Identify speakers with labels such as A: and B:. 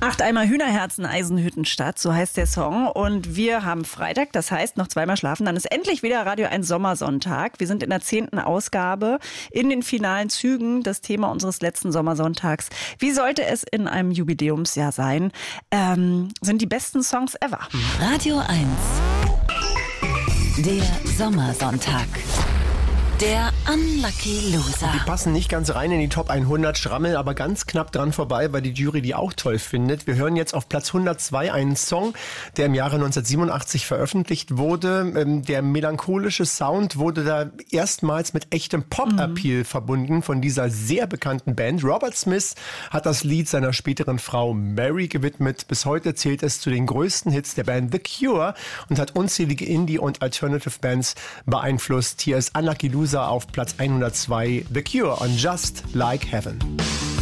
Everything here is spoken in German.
A: 8 Eimer Hühnerherzen, Eisenhüttenstadt, so heißt der Song. Und wir haben Freitag, das heißt noch zweimal schlafen. Dann ist endlich wieder Radio 1 Sommersonntag. Wir sind in der 10. Ausgabe, in den finalen Zügen. Das Thema unseres letzten Sommersonntags. Wie sollte es in einem Jubiläumsjahr sein? Sind die besten Songs ever.
B: Radio 1, der Sommersonntag. Der Unlucky Loser.
C: Die passen nicht ganz rein in die Top 100, schrammeln aber ganz knapp dran vorbei, weil die Jury die auch toll findet. Wir hören jetzt auf Platz 102 einen Song, der im Jahre 1987 veröffentlicht wurde. Der melancholische Sound wurde da erstmals mit echtem Pop-Appeal verbunden von dieser sehr bekannten Band. Robert Smith hat das Lied seiner späteren Frau Mary gewidmet. Bis heute zählt es zu den größten Hits der Band The Cure und hat unzählige Indie- und Alternative-Bands beeinflusst. Hier ist Unlucky Loser auf Platz 102, The Cure on Just Like Heaven.